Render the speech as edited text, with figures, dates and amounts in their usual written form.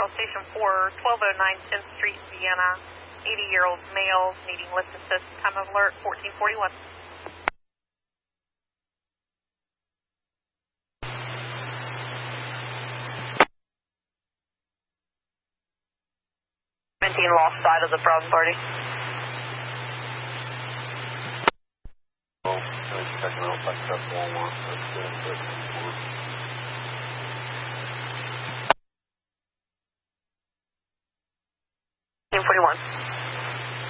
Control Station 4, 1209 10th Street, Vienna. 80-year-old male needing lift assist. Time of alert 1441. Lost side of the problem party. Oh, checking out like stuff Walmart. Team 41.